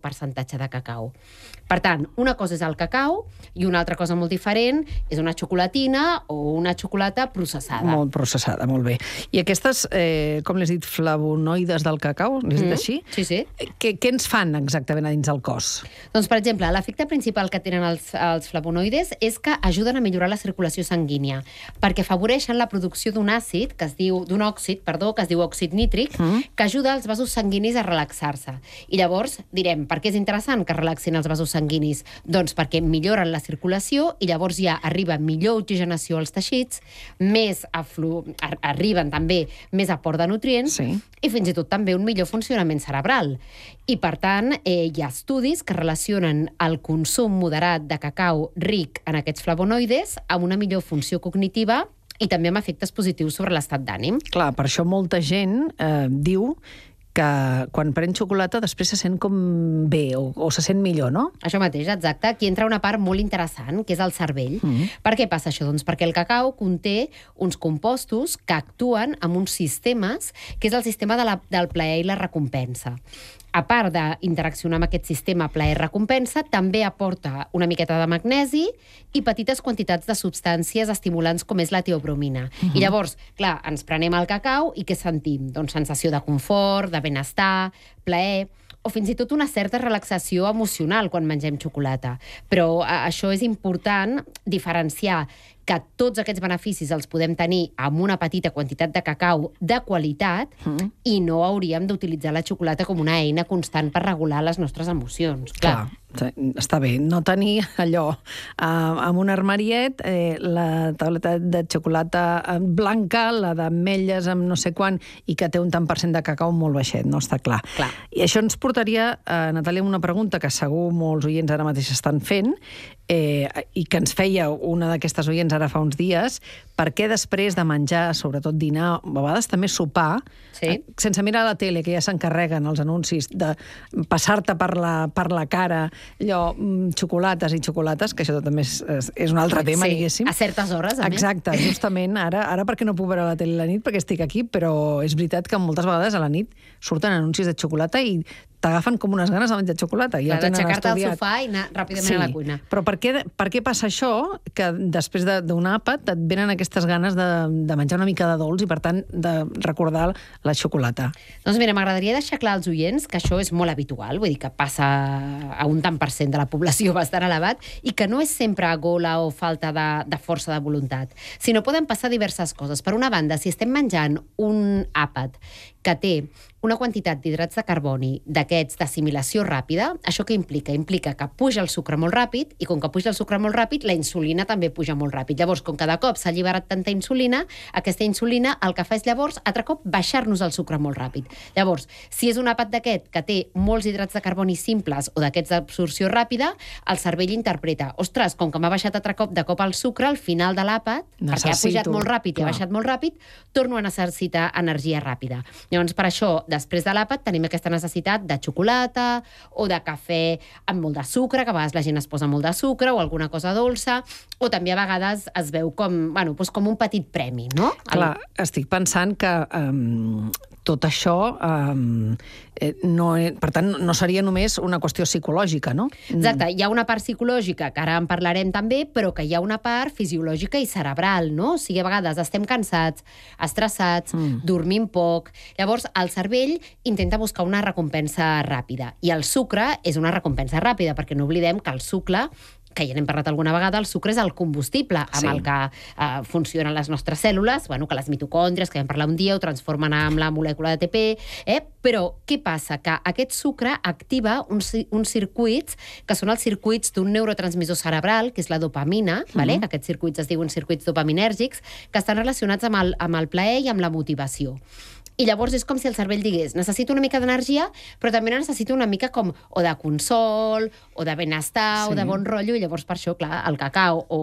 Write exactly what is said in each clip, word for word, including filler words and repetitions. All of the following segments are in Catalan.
percentatge de cacau. Per tant, una cosa és el cacau i una altra cosa molt diferent és una xocolatina o una xocolata processada. Molt processada, molt bé. I aquestes, eh, com les dit, flavonoides del cacau, les dit així? Sí, sí. Què, què ens fan exactament a dins el cos? Doncs, per exemple, l'efecte principal que tenen els, els flavonoides és que ajuden a millorar la circulació sanguínia, perquè afavoreixen la producció d'un àcid, que es diu, d'un òxid, perdó, que es diu òxid nítric, mm. que ajuda els vasos sanguinis a relaxar-se. I llavors direm, per què és interessant que relaxin els vasos sanguinis? Doncs perquè milloren la circulació i llavors ja arriba millor oxigenació als teixits, més aflu... arriben també més aport de nutrients sí. i fins i tot també un millor funcionament cerebral. I, per tant, eh, hi ha estudis que relacionen el consum moderat de cacau ric en aquests flavonoides amb una millor funció cognitiva i també amb efectes positius sobre l'estat d'ànim. Clar, per això molta gent eh, diu que quan pren xocolata després se sent com bé o, o se sent millor, no? Això mateix, exacte. Aquí entra una part molt interessant, que és el cervell. Mm-hmm. Per què passa això? Doncs perquè el cacau conté uns compostos que actuen amb uns sistemes, que és el sistema de la, del plaer i la recompensa. A part d'interaccionar amb aquest sistema plaer-recompensa, també aporta una miqueta de magnesi i petites quantitats de substàncies estimulants com és la teobromina. Uh-huh. I llavors, clar, ens prenem el cacau i què sentim? Doncs sensació de confort, de benestar, plaer, o fins i tot una certa relaxació emocional quan mengem xocolata. Però a, això és important diferenciar que tots aquests beneficis els podem tenir amb una petita quantitat de cacau de qualitat mm. i no hauríem d'utilitzar la xocolata com una eina constant per regular les nostres emocions. Clar. Clar. Està bé, no tenir allò eh, amb un armariet, eh, la tauleta de xocolata blanca, la d'ametlles amb no sé quan, i que té un tant per cent de cacau molt baixet, no? Està clar. clar. I això ens portaria, eh, Natàlia, una pregunta que segur molts oients ara mateix estan fent, eh, i que ens feia una d'aquestes oients ara fa uns dies, per què després de menjar, sobretot dinar, a vegades també sopar, sí. eh, sense mirar la tele, que ja s'encarreguen els anuncis de passar-te per la, per la cara allò, xocolates i xocolates, que això també és, és un altre tema, sí, diguéssim. A certes hores, a Exacte, més. Justament, ara, ara perquè no puc veure la tele a la nit, perquè estic aquí, però és veritat que moltes vegades a la nit surten anuncis de xocolata i t'agafen com unes ganes de menjar xocolata. Ja d'aixecar-te al sofà i anar ràpidament sí. a la cuina. Però per què, per què passa això? Que després d'un àpat et venen aquestes ganes de, de menjar una mica de dolç i, per tant, de recordar la xocolata. Doncs mira, m'agradaria deixar clar als oients que això és molt habitual, vull dir que passa a un tant per cent de la població bastant elevat i que no és sempre gola o falta de, de força de voluntat, sinó poden passar diverses coses. Per una banda, si estem menjant un àpat que té una quantitat d'hidrats de carboni d'aquests d'assimilació ràpida, això què implica? Implica que puja el sucre molt ràpid i com que puja el sucre molt ràpid, la insulina també puja molt ràpid. Llavors, com cada cop s'ha alliberat tanta insulina, aquesta insulina el que fa és llavors, altre cop, baixar-nos el sucre molt ràpid. Llavors, si és un àpat d'aquest que té molts hidrats de carboni simples o d'aquests d'absorció ràpida, el cervell interpreta, ostres, com que m'ha baixat altre cop de cop el sucre, al final de l'àpat, perquè ha pujat molt ràpid i ha baixat molt ràpid, torno a necessitar energia ràpida. Llavors, per això, després de l'àpat tenim aquesta necessitat de xocolata o de cafè amb molt de sucre, que a vegades la gent es posa molt de sucre o alguna cosa dolça, o també a vegades es veu com, bueno, doncs com un petit premi, no? Clar, El... estic pensant que um, tot això um, eh, no, per tant, no seria només una qüestió psicològica, no? Exacte, hi ha una part psicològica, que ara en parlarem també, però que hi ha una part fisiològica i cerebral, no? O sigui, a vegades estem cansats, estressats, mm. dormim poc. Llavors, el cervell intenta buscar una recompensa ràpida. I el sucre és una recompensa ràpida, perquè no oblidem que el sucre, que ja n'hem parlat alguna vegada, el sucre és el combustible amb sí. el que uh, funcionen les nostres cèl·lules, bueno, que les mitocòndries, que vam parlar un dia, ho transformen amb la molècula de A T P, eh? Però què passa? Que aquest sucre activa uns, uns circuits que són els circuits d'un neurotransmissor cerebral, que és la dopamina, uh-huh. vale? Que aquests circuits es diuen circuits dopaminèrgics, que estan relacionats amb el, amb el plaer i amb la motivació. I llavors és com si el cervell digués, necessito una mica d'energia, però també necessito una mica com o de consol, o de benestar, sí. o de bon rotllo, i llavors per això, clar, el cacau, o...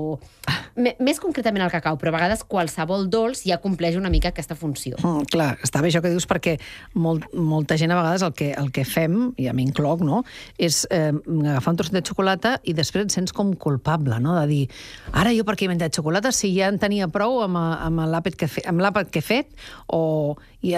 M més concretament el cacau, però a vegades qualsevol dolç ja compleix una mica aquesta funció. Mm, clar, està bé això que dius, perquè molt, molta gent a vegades el que, el que fem, i a mi incloc, no?, és eh, agafar un trosset de xocolata i després et sents com culpable, no?, de dir, ara jo per què he menjat xocolata si ja en tenia prou amb, amb l'àpat que, fe, amb l'àpat que he fet, o... I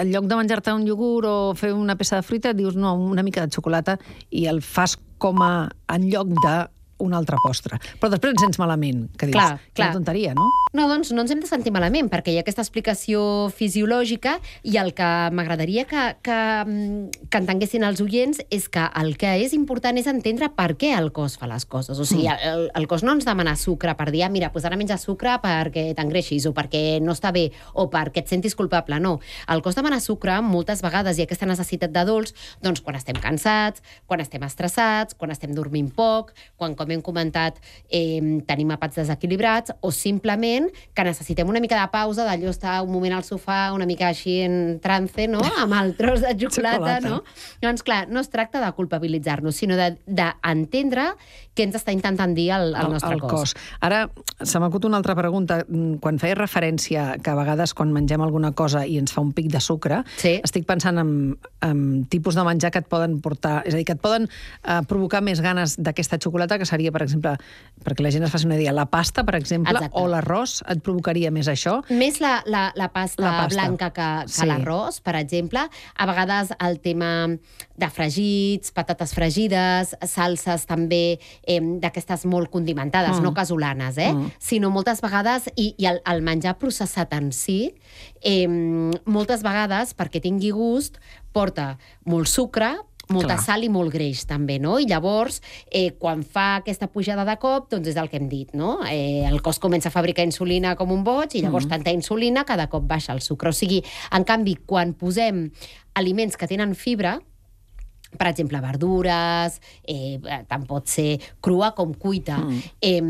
en lloc de menjar-te un iogurt o fer una peça de fruita, dius, no, una mica de xocolata i el fas com a en lloc de un altre postre. Però després ens sents malament, que dius, clar, quina clar. tonteria, no? No, doncs no ens hem de sentir malament, perquè hi ha aquesta explicació fisiològica i el que m'agradaria que, que, que entenguessin els oients és que el que és important és entendre per què el cos fa les coses. O sigui, mm. el, el cos no ens demana sucre per dir, ah, mira, doncs ara menja sucre perquè t'engreixis o perquè no està bé o perquè et sentis culpable. No. El cos demana sucre moltes vegades i aquesta necessitat de dolç, doncs quan estem cansats, quan estem estressats, quan estem dormint poc, quan, com hem comentat, eh, tenim àpats desequilibrats o simplement que necessitem una mica de pausa, d'allò estar un moment al sofà, una mica així en trance, no?, amb el tros de xocolata, xocolata. No? Doncs clar, no es tracta de culpabilitzar-nos, sinó d'entendre de, què ens està intentant dir el, el nostre el, el cos. cos. Ara, se m'acut una altra pregunta. Quan feies referència que a vegades quan mengem alguna cosa i ens fa un pic de sucre, sí. estic pensant en, en tipus de menjar que et poden portar, és a dir, que et poden eh, provocar més ganes d'aquesta xocolata, que seria, per exemple, perquè la gent es faci una idea, la pasta, per exemple, exacte. O l'arròs, et provocaria més això? Més la, la, la, pasta, la pasta blanca que, que sí. l'arròs, per exemple. A vegades el tema de fregits, patates fregides, salses també eh, d'aquestes molt condimentades, mm. no casolanes, eh? Mm. sinó moltes vegades, i, i el, el menjar processat en si, eh, moltes vegades, perquè tingui gust, porta molt sucre, molta Clar. Sal i molt greix, també, no? I llavors, eh, quan fa aquesta pujada de cop, doncs és el que hem dit, no? Eh, el cos comença a fabricar insulina com un boig i llavors mm. tanta insulina, cada cop baixa el sucre. O sigui, en canvi, quan posem aliments que tenen fibra, per exemple, verdures, eh, tant pot ser crua com cuita, mm.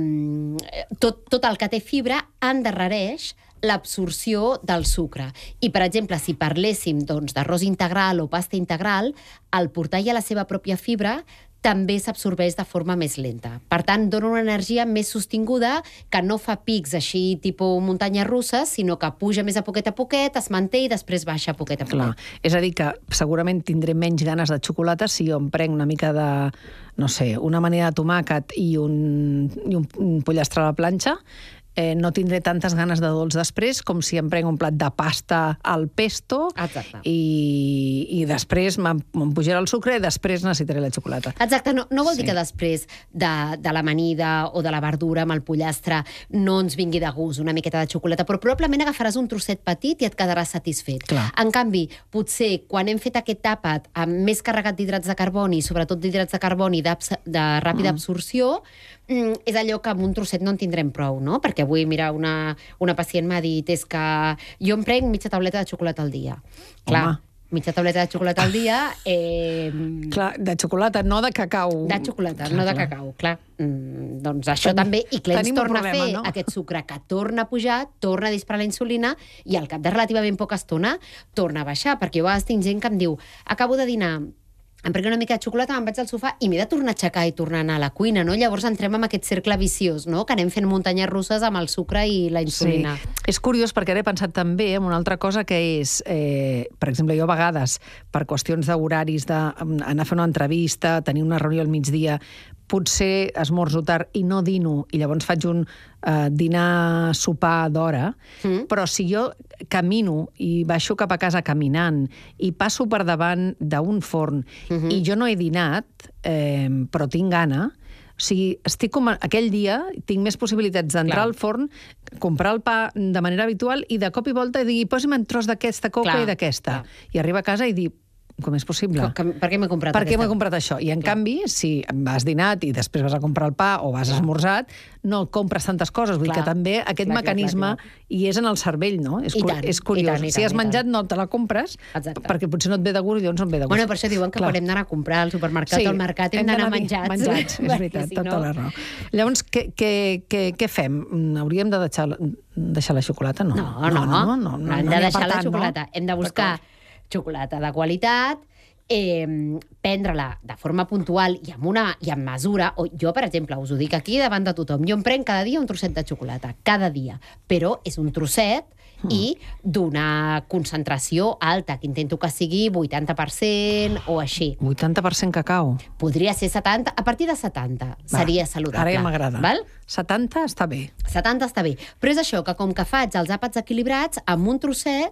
eh, tot, tot el que té fibra endarrereix l'absorció del sucre. I, per exemple, si parléssim doncs, d'arròs integral o pasta integral, el portar ja la seva pròpia fibra també s'absorbeix de forma més lenta. Per tant, dona una energia més sostinguda que no fa pics així tipus muntanya russa, sinó que puja més a poquet a poquet, es manté i després baixa a poquet a poquet. Clar. És a dir, que segurament tindré menys ganes de xocolata si jo em prenc una mica de, no sé, una amanida de tomàquet i un, i un pollastre a la planxa, Eh, no tindré tantes ganes de dolç després com si em prenc un plat de pasta al pesto i, i després me'n pujarà el sucre i després necessitaré la xocolata. Exacte, no, no vol sí. dir que després de, de l'amanida o de la verdura amb el pollastre no ens vingui de gust una miqueta de xocolata, però probablement agafaràs un trosset petit i et quedaràs satisfet. Clar. En canvi, potser quan hem fet aquest àpat amb més carregat d'hidrats de carboni, sobretot d'hidrats de carboni de ràpida mm. absorció, mm, és allò que amb un trosset no en tindrem prou, no? Perquè avui, mira, una, una pacient m'ha dit és que jo em prenc mitja tauleta de xocolata al dia. Clar, Home. mitja tauleta de xocolata al dia... Eh... Clar, de xocolata, no de cacau. De xocolata, clar, no de cacau, clar. Mm, doncs això Ten, també, i clar, ens torna problema, a fer no? aquest sucre que torna a pujar, torna a disparar la insulina, i al cap de relativament poca estona torna a baixar, perquè jo a vegades tinc gent que em diu acabo de dinar, em prenc una mica de xocolata, me'n vaig al sofà i m'he de tornar a aixecar i tornar a anar a la cuina, no? Llavors entrem en aquest cercle viciós, no? Que anem fent muntanyes russes amb el sucre i la insulina. Sí. És curiós perquè ara he pensat també en una altra cosa que és, eh, per exemple, jo a vegades, per qüestions d'horaris, d'anar a fer una entrevista, tenir una reunió al migdia, potser esmorzo tard i no dino, i llavors faig un eh, dinar-sopar d'hora, mm. però si jo camino i baixo cap a casa caminant i passo per davant d'un forn mm-hmm. i jo no he dinat, eh, però tinc gana, o sigui, estic com aquell dia tinc més possibilitats d'entrar al forn, comprar el pa de manera habitual i de cop i volta dir, posi'm un tros d'aquesta coca clar, i d'aquesta. I arribar a casa i dir, com és possible? Que, per què m'he comprat per aquesta? què m'he comprat això? I en clar. canvi, si has dinat i després vas a comprar el pa o vas clar. esmorzat, no compres tantes coses. Vull clar. que també aquest clar, mecanisme clar, clar, clar. hi és en el cervell, no? És, I tant, és curiós. I tant, i tant, si has menjat, no te la compres, Exacte. perquè potser no et ve de gust i llavors no et ve de gust. Bueno, per això diuen que clar. quan hem d'anar a comprar al supermercat sí, o al mercat hem d'anar menjats. menjats. És veritat, si tota no... la raó. Llavors, què, què, què, què fem? Hauríem de deixar, deixar la xocolata? No, no, no. no, no, no, no, no hem de deixar la xocolata. No? Hem de buscar xocolata de qualitat, Eh, prendre-la de forma puntual i amb, una, i amb mesura. O jo, per exemple, us ho dic aquí davant de tothom, jo em prenc cada dia un trosset de xocolata, cada dia, però és un trosset mm. i d'una concentració alta, que intento que sigui vuitanta per cent o així. vuitanta per cent cacau? Podria ser setanta, a partir de setanta Va, seria saludable. Ara ja m'agrada. setanta està bé. setanta està bé. Però és això, que com que faig els àpats equilibrats, amb un trosset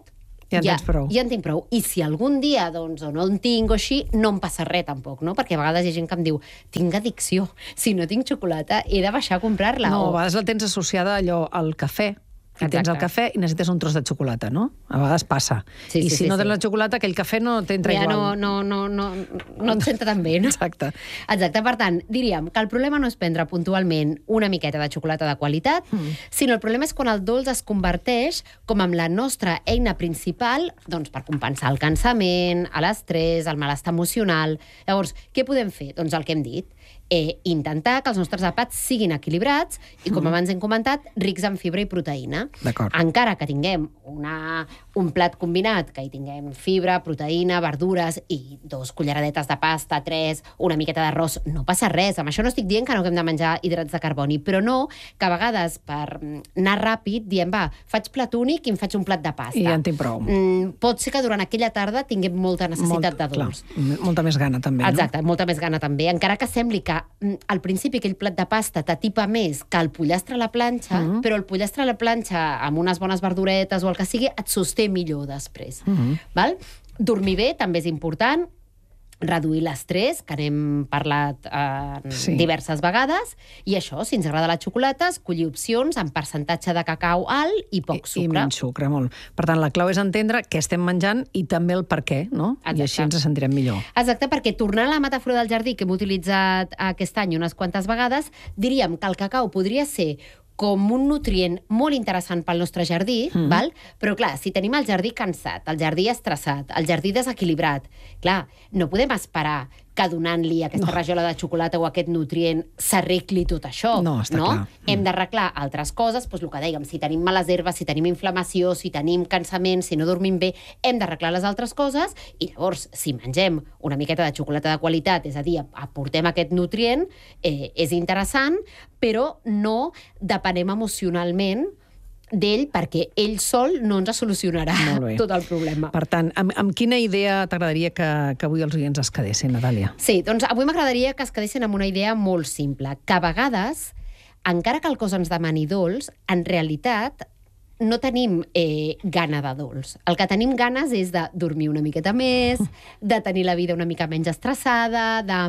Ja en tens prou. Ja en tinc prou. I si algun dia, doncs, o no en tinc o així, no em passa res tampoc, no? Perquè a vegades hi ha gent que em diu, tinc addicció, si no tinc xocolata he de baixar a comprar-la. No, o... a vegades la tens associada a allò, al cafè. I Exacte. tens el cafè i necessites un tros de xocolata, no? A vegades passa. Sí, I sí, si sí, no sí. tens la xocolata, aquell cafè no t'entra ja igual. no, no, no, no, no et senta tan bé, no? Exacte. Exacte, per tant, diríem que el problema no és prendre puntualment una miqueta de xocolata de qualitat, mm. sinó el problema és quan el dolç es converteix com amb la nostra eina principal doncs, per compensar el cansament, l'estrès, el malestar emocional. Llavors, què podem fer? Doncs el que hem dit. Eh, intentar que els nostres àpats siguin equilibrats i, com mm. abans hem comentat, rics en fibra i proteïna. Encara que tinguem una, un plat combinat, que hi tinguem fibra, proteïna, verdures i dos culleradetes de pasta, tres, una miqueta d'arròs, no passa res. Amb això no estic dient que no hem de menjar hidrats de carboni, però no que a vegades, per anar ràpid, diem, va, faig plat únic i em faig un plat de pasta. I ja en tinc prou. Mm, pot ser que durant aquella tarda tinguem molta necessitat Molt, de dolç. Clar, molta més gana, també, no? Exacte, molta més gana, també. Encara que sembli que al principi aquell plat de pasta t'atipa més que el pollastre a la planxa, mm-hmm. però el pollastre a la planxa amb unes bones verduretes o el que sigui et sosté millor després. Mm-hmm. Val? Dormir bé també és important, reduir l'estrès, que n'hem parlat eh, sí. diverses vegades, i això, si ens agrada la xocolata, escollir opcions amb percentatge de cacau alt i poc sucre. I, i menys sucre, molt. Per tant, la clau és entendre què estem menjant i també el per què, no? Exacte. I així ens sentirem millor. Exacte, perquè tornant a la metàfora del jardí que hem utilitzat aquest any unes quantes vegades, diríem que el cacau podria ser com un nutrient molt interessant pel nostre jardí, mm. val? Però clar, si tenim el jardí cansat, el jardí estressat, el jardí desequilibrat, clar, no podem esperar que donant-li aquesta no. rajola de xocolata o aquest nutrient s'arregli tot això. No, està no? clar. Mm. Hem d'arreglar altres coses, doncs el que dèiem, si tenim males herbes, si tenim inflamació, si tenim cansament, si no dormim bé, hem d'arreglar les altres coses i llavors, si mengem una miqueta de xocolata de qualitat, és a dir, aportem aquest nutrient, eh, és interessant, però no depenem emocionalment d'ell, perquè ell sol no ens solucionarà tot el problema. Per tant, amb, amb quina idea t'agradaria que, que avui els oients es quedessin, Natàlia? Sí, doncs avui m'agradaria que es quedessin amb una idea molt simple, que a vegades, encara que el cos ens demani dolç, en realitat no tenim eh, gana de dolç. El que tenim ganes és de dormir una miqueta més, de tenir la vida una mica menys estressada, de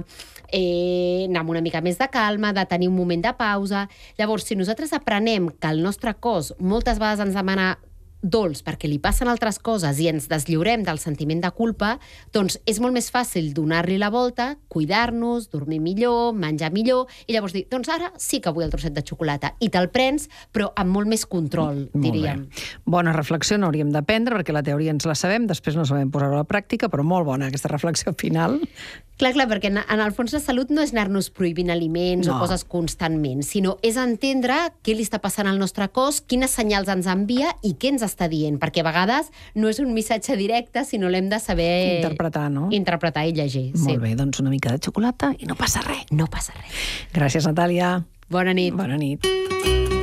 eh, anar amb una mica més de calma, de tenir un moment de pausa. Llavors, si nosaltres aprenem que el nostre cos moltes vegades ens demana dolç perquè li passen altres coses i ens deslliurem del sentiment de culpa, doncs és molt més fàcil donar-li la volta, cuidar-nos, dormir millor, menjar millor, i llavors dir, doncs ara sí que vull el trosset de xocolata. I te'l prens, però amb molt més control, diríem. Bona reflexió, no hauríem d'aprendre, perquè la teoria ens la sabem, després no sabem posar-ho a la pràctica, però molt bona aquesta reflexió final. Clar, clar, perquè en, en el fons la salut no és anar-nos prohibint aliments no. o coses constantment, sinó és entendre què li està passant al nostre cos, quines senyals ens envia i què ens està dient, perquè a vegades no és un missatge directe, sinó l'hem de saber interpretar, no? Interpretar i llegir. Molt sí. bé, doncs una mica de xocolata i no passa res. No passa res. Gràcies, Natàlia. Bona nit. Bona nit.